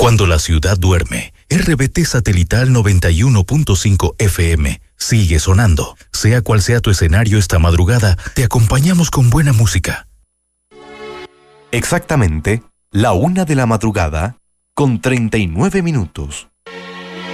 Cuando la ciudad duerme, RBT Satelital 91.5 FM sigue sonando. Sea cual sea tu escenario esta madrugada, te acompañamos con buena música. Exactamente, la 1 de la madrugada, con 39 minutos.